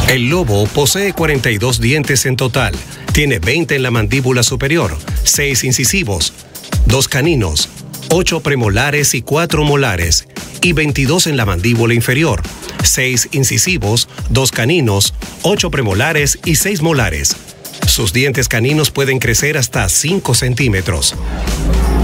El lobo posee 42 dientes en total. Tiene 20 en la mandíbula superior, 6 incisivos, 2 caninos, 8 premolares y 4 molares, y 22 en la mandíbula inferior, 6 incisivos, 2 caninos, 8 premolares y 6 molares. Sus dientes caninos pueden crecer hasta 5 centímetros.